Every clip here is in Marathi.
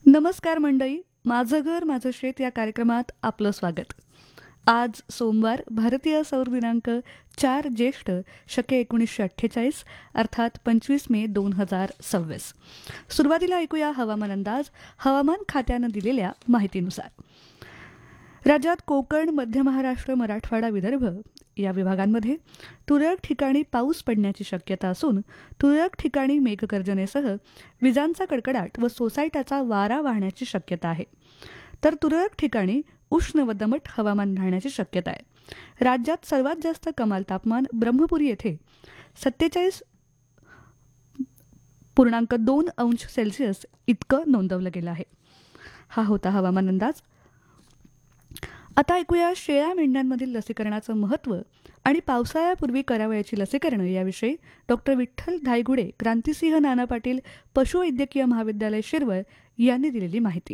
नमस्कार मंडळी, माझं घर माझं शेत या कार्यक्रमात आपलं स्वागत. आज सोमवार, भारतीय सौर दिनांक 4 ज्येष्ठ शके 1948 अर्थात 25 मे 2026. सुरुवातीला ऐकूया हवामान अंदाज. हवामान खात्यानं दिलेल्या माहितीनुसार राज्यात कोकण, मध्य महाराष्ट्र, मराठवाडा, विदर्भ या विभागांमध्ये तुरळक ठिकाणी पाऊस पडण्याची शक्यता असून तुरळक ठिकाणी मेघगर्जनेसह विजांचा कडकडाट व सोसायट्याचा वारा वाहण्याची शक्यता आहे. तर तुरळक ठिकाणी उष्ण व दमट हवामान राहण्याची शक्यता आहे. राज्यात सर्वात जास्त कमाल तापमान ब्रह्मपुरी येथे 47.2 अंश सेल्सिअस इतकं नोंदवलं गेलं आहे. हा होता हवामान अंदाज. आता ऐकूया शेळ्या मेंढ्यांमधील लसीकरणाचं महत्त्व आणि पावसाळ्यापूर्वी करावयाची लसीकरण याविषयी डॉक्टर विठ्ठल धायगुडे, क्रांतिसिंह नाना पाटील पशुवैद्यकीय महाविद्यालय शिरवळ यांनी दिलेली माहिती.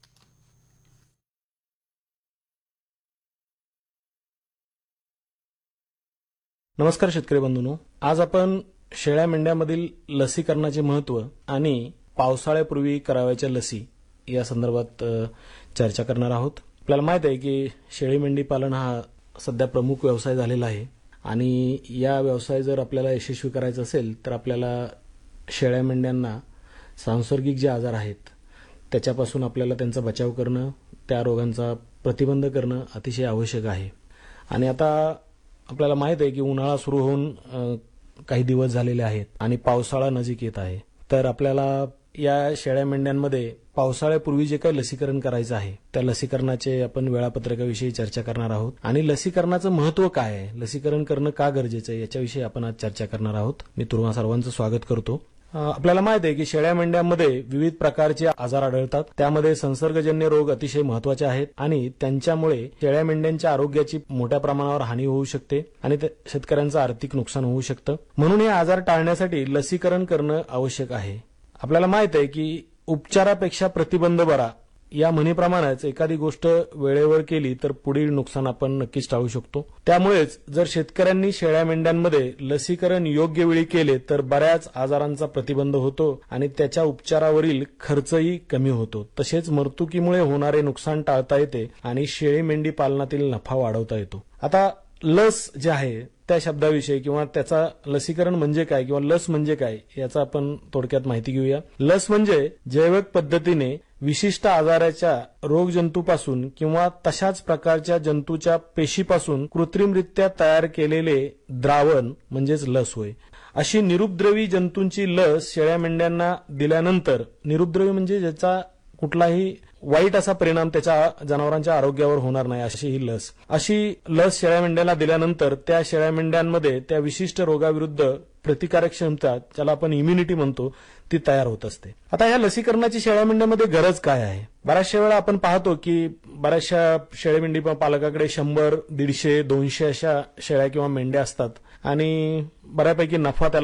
नमस्कार शेतकरी बंधूंनो, आज आपण शेळ्या मेंढ्यामधील लसीकरणाचे महत्त्व आणि पावसाळ्यापूर्वी करावयाच्या लसी या संदर्भात चर्चा करणार आहोत. आपल्याला माहित आहे की शेळी मेंढी पालन हा सध्या प्रमुख व्यवसाय झालेला आहे आणि या व्यवसाय जर आपल्याला यशस्वी करायचा असेल तर आपल्याला शेळ्या मेंढ्यांना सांसर्गिक जे आजार आहेत त्याच्यापासून आपल्याला त्यांचा बचाव करणं, त्या रोगांचा प्रतिबंध करणं अतिशय आवश्यक आहे. आणि आता आपल्याला माहित आहे की उन्हाळा सुरू होऊन काही दिवस झालेले आहेत आणि पावसाळा नजीक येत आहे. तर आपल्याला या शेळ्या मेंढ्यांमध्ये पावसाळ्यापूर्वी जे काही लसीकरण करायचं आहे त्या लसीकरणाचे आपण वेळापत्रकाविषयी चर्चा करणार आहोत आणि लसीकरणाचं महत्त्व काय आहे, लसीकरण करणं का गरजेचं आहे याच्याविषयी आपण आज चर्चा करणार आहोत. मी तुम्हा सर्वांचं स्वागत करतो. आपल्याला माहित आहे की शेळ्या मेंढ्यांमध्ये विविध प्रकारचे आजार आढळतात. त्यामध्ये संसर्गजन्य रोग अतिशय महत्त्वाचे आहेत आणि त्यांच्यामुळे शेळ्या मेंढ्यांच्या आरोग्याची मोठ्या प्रमाणावर हानी होऊ शकते आणि शेतकऱ्यांचं आर्थिक नुकसान होऊ शकतं. म्हणून हे आजार टाळण्यासाठी लसीकरण करणं आवश्यक आहे. आपल्याला माहित आहे की उपचारापेक्षा प्रतिबंध बरा या म्हणीप्रमाणेच एखादी गोष्ट वेळेवर केली तर पुढील नुकसान आपण नक्कीच टाळू शकतो. त्यामुळेच जर शेतकऱ्यांनी शेळ्या मेंढ्यांमध्ये लसीकरण योग्य वेळी केले तर बऱ्याच आजारांचा प्रतिबंध होतो आणि त्याच्या उपचारावरील खर्चही कमी होतो. तसेच मर्तुकीमुळे होणारे नुकसान टाळता येते आणि शेळी मेंढी पालनातील नफा वाढवता येतो. आता लस जे आहे त्या शब्दाविषयी किंवा त्याचा लसीकरण म्हणजे काय किंवा लस म्हणजे काय याचा आपण थोडक्यात माहिती घेऊया. लस म्हणजे जैविक पद्धतीने विशिष्ट आजाराच्या रोगजंतूपासून किंवा तशाच प्रकारच्या जंतूच्या पेशीपासून कृत्रिमरित्या तयार केलेले द्रावण म्हणजेच लस होय. अशी निरुपद्रवी जंतूंची लस शेळ्या मेंढ्यांना दिल्यानंतर, निरुपद्रवी म्हणजे ज्याचा कुठलाही वाईट असा परिणाम त्याच्या जनावरांच्या आरोग्यावर होणार नाही अशी ही लस. अशी लस शेळ्या मेंढ्यांना दिल्यानंतर त्या शेळ्या मेंढ्यांमध्ये त्या विशिष्ट रोगाविरुद्ध प्रतिकारक क्षमता, ज्याला आपण इम्युनिटी म्हणतो, ती तयार होत असते. आता या लसीकरणाची शेळ्या मेंढ्यांमध्ये गरज काय आहे? बऱ्याचशा वेळा आपण पाहतो की बऱ्याचशा शेळी मेंढी पालकाकडे 100, 150, 200 अशा शेळ्या किंवा मेंढ्या असतात आणि बऱ्यापैकी नफा त्याला